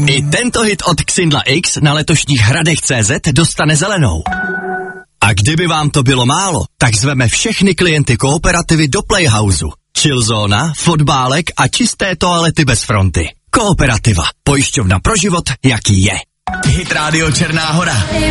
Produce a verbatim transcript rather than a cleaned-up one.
I tento hit od Xindla X na letošních hradech tečka cé zet dostane zelenou. A kdyby vám to bylo málo, tak zveme všechny klienty Kooperativy do Playhouse. Chillzóna, fotbálek a čisté toalety bez fronty. Kooperativa. Pojišťovna pro život, jaký je. Hit Radio Černá Hora.